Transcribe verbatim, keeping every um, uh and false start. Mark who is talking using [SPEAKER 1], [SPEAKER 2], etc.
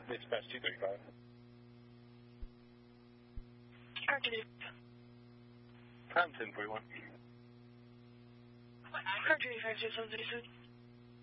[SPEAKER 1] Dispatch two thirty-five.
[SPEAKER 2] Roger.
[SPEAKER 1] Time ten forty-one.
[SPEAKER 2] Roger, five six one three seven.